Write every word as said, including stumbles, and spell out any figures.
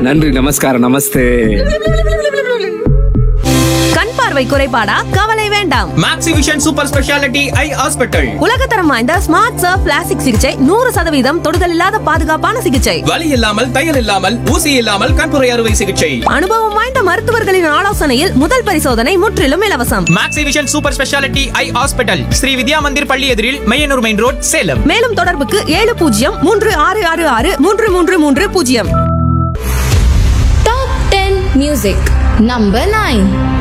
நன்றி, நமஸ்காரம், நமஸ்தே. கண் பார்வை குறைபாடா? கவலை வேண்டாம். மேக்ஸிவிஷன் சூப்பர் ஸ்பெஷாலிட்டி ஐ ஹாஸ்பிட்டல். உலகத்தரம் வாய்ந்த ஸ்மார்ட் சர்ஃப் பிளாஸ்டிக் சிகிச்சை, நூறு சதவீதம் தொடுதல் இல்லாத பாதுகாப்பான சிகிச்சை, வலி இல்லாமல், தையல் இல்லாமல், ஊசி இல்லாமல் கண்புரை அறுவை சிகிச்சை. அனுபவம் வாய்ந்த மருத்துவர்களின் ஆலோசனையில் முதல் பரிசோதனை முற்றிலும் இலவசம். மேக்ஸிவிஷன் சூப்பர் ஸ்பெஷாலிட்டி ஐ ஹாஸ்பிட்டல், ஸ்ரீ வித்யா மந்திர் பள்ளி எதிரில் மையனூர் மெயின் ரோட், சேலம். மேலும் தொடர்புக்கு ஏழு பூஜ்ஜியம் மூன்று ஆறு ஆறு ஆறு மூன்று மூன்று மூன்று பூஜ்ஜியம். Top ten Music Number nine.